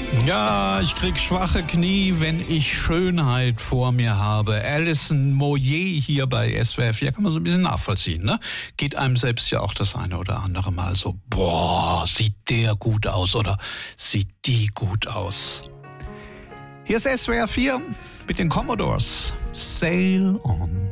Ja, ich krieg schwache Knie, wenn ich Schönheit vor mir habe. Alison Moyet hier bei SWR 4 kann man so ein bisschen nachvollziehen, ne? Geht einem selbst ja auch das eine oder andere Mal so, boah, sieht der gut aus oder sieht die gut aus. Hier ist SWR 4 mit den Commodores. Sail on.